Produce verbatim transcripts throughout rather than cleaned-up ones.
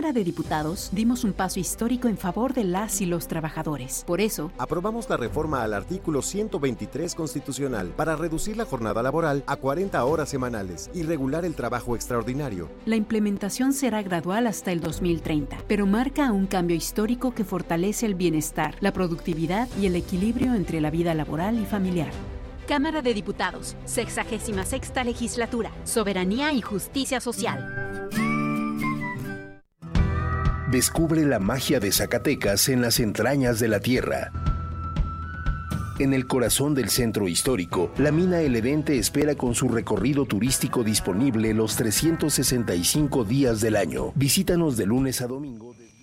Cámara de Diputados dimos un paso histórico en favor de las y los trabajadores. Por eso, aprobamos la reforma al artículo ciento veintitrés constitucional para reducir la jornada laboral a cuarenta horas semanales y regular el trabajo extraordinario. La implementación será gradual hasta el dos mil treinta, pero marca un cambio histórico que fortalece el bienestar, la productividad y el equilibrio entre la vida laboral y familiar. Cámara de Diputados, sexagésima sexta legislatura, soberanía y justicia social. Descubre la magia de Zacatecas en las entrañas de la tierra. En el corazón del centro histórico, la mina El Edén te espera con su recorrido turístico disponible los trescientos sesenta y cinco días del año. Visítanos de lunes a domingo. De...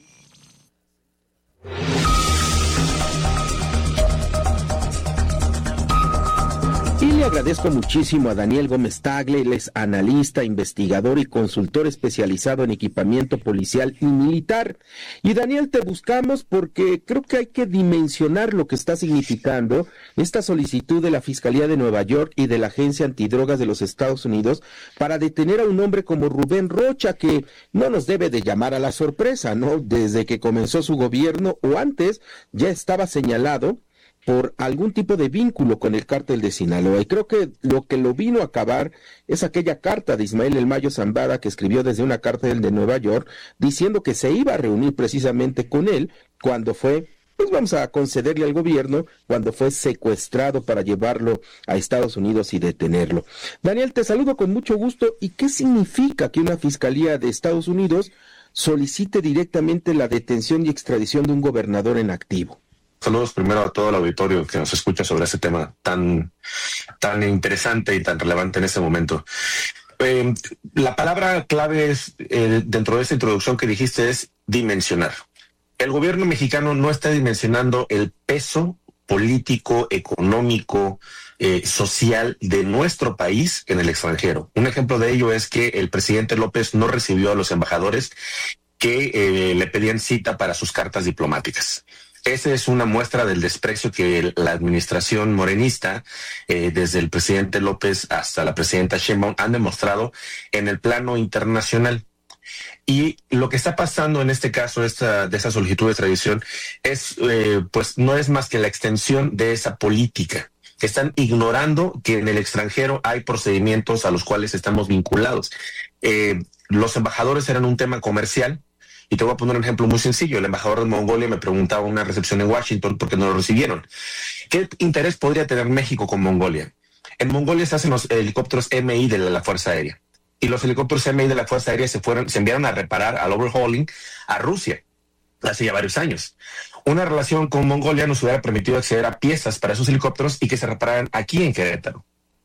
Y le agradezco muchísimo a Daniel Gómez Tagle, él es analista, investigador y consultor especializado en equipamiento policial y militar. Y Daniel, te buscamos porque creo que hay que dimensionar lo que está significando esta solicitud de la Fiscalía de Nueva York y de la Agencia Antidrogas de los Estados Unidos para detener a un hombre como Rubén Rocha, que no nos debe de llamar a la sorpresa, ¿no? Desde que comenzó su gobierno o antes ya estaba señalado por algún tipo de vínculo con el cártel de Sinaloa. Y creo que lo que lo vino a acabar es aquella carta de Ismael El Mayo Zambada que escribió desde una cárcel de Nueva York diciendo que se iba a reunir precisamente con él cuando fue, pues vamos a concederle al gobierno, cuando fue secuestrado para llevarlo a Estados Unidos y detenerlo. Daniel, te saludo con mucho gusto. ¿Y qué significa que una fiscalía de Estados Unidos solicite directamente la detención y extradición de un gobernador en activo? Saludos primero a todo el auditorio que nos escucha sobre este tema tan, tan interesante y tan relevante en este momento. Eh, la palabra clave es, eh, dentro de esta introducción que dijiste, es dimensionar. El gobierno mexicano no está dimensionando el peso político, económico, eh, social de nuestro país en el extranjero. Un ejemplo de ello es que el presidente López no recibió a los embajadores que eh, le pedían cita para sus cartas diplomáticas. Esa es una muestra del desprecio que la administración morenista, eh, desde el presidente López hasta la presidenta Sheinbaum, han demostrado en el plano internacional. Y lo que está pasando en este caso, esta, de esa solicitud de extradición, es, eh, pues, no es más que la extensión de esa política. Están ignorando que en el extranjero hay procedimientos a los cuales estamos vinculados. Eh, los embajadores eran un tema comercial. Y te voy a poner un ejemplo muy sencillo. El embajador de Mongolia me preguntaba en una recepción en Washington por qué no lo recibieron. ¿Qué interés podría tener México con Mongolia? En Mongolia se hacen los helicópteros M I de la Fuerza Aérea. Y los helicópteros M I de la Fuerza Aérea se fueron, se enviaron a reparar al overhauling a Rusia hace ya varios años. Una relación con Mongolia nos hubiera permitido acceder a piezas para esos helicópteros y que se repararan aquí en Querétaro.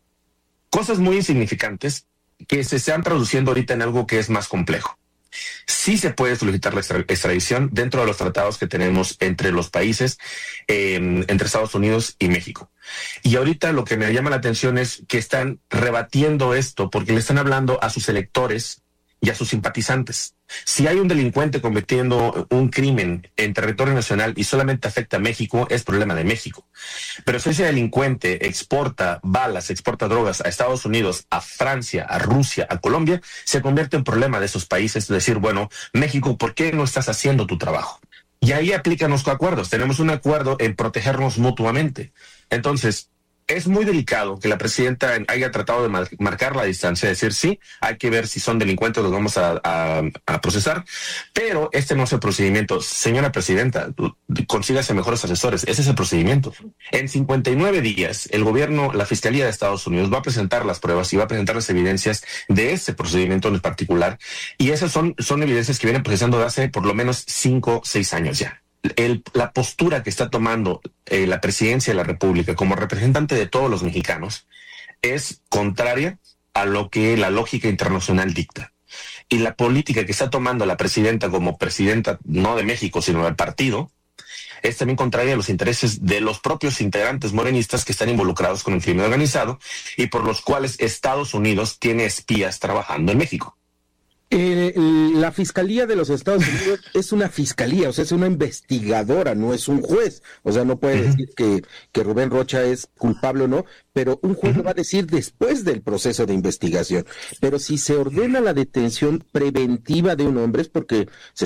Cosas muy insignificantes que se están traduciendo ahorita en algo que es más complejo. Sí se puede solicitar la extradición dentro de los tratados que tenemos entre los países, eh, entre Estados Unidos y México. Y ahorita lo que me llama la atención es que están rebatiendo esto porque le están hablando a sus electores y a sus simpatizantes. Si hay un delincuente cometiendo un crimen en territorio nacional y solamente afecta a México, es problema de México. Pero si ese delincuente exporta balas, exporta drogas a Estados Unidos, a Francia, a Rusia, a Colombia, se convierte en problema de esos países. Es decir, bueno, México, ¿por qué no estás haciendo tu trabajo? Y ahí aplican los acuerdos. Tenemos un acuerdo en protegernos mutuamente. Entonces, es muy delicado que la presidenta haya tratado de mar- marcar la distancia, decir sí, hay que ver si son delincuentes, los vamos a, a, a procesar, pero este no es el procedimiento. Señora presidenta, consígase mejores asesores, ese es el procedimiento. En cincuenta y nueve días, el gobierno, la Fiscalía de Estados Unidos va a presentar las pruebas y va a presentar las evidencias de ese procedimiento en particular, y esas son, son evidencias que vienen procesando de hace por lo menos cinco, seis años ya. El, la postura que está tomando eh, la presidencia de la República como representante de todos los mexicanos es contraria a lo que la lógica internacional dicta. Y la política que está tomando la presidenta como presidenta no de México, sino del partido, es también contraria a los intereses de los propios integrantes morenistas que están involucrados con el crimen organizado y por los cuales Estados Unidos tiene espías trabajando en México. Eh, la Fiscalía de los Estados Unidos es una fiscalía, o sea, es una investigadora, no es un juez. O sea, no puede uh-huh. decir que, que Rubén Rocha es culpable o no, pero un juez uh-huh. lo va a decir después del proceso de investigación. Pero si se ordena la detención preventiva de un hombre es porque se